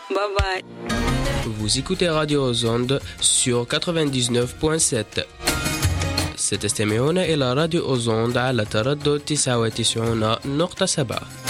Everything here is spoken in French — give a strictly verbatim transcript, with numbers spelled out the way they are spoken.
Bye bye. Vous écoutez Radio aux ondes sur quatre-vingt-dix-neuf point sept. ستستمعون إلى راديو أوزوند على تردد تسعة وتسعين نقطة سبعة.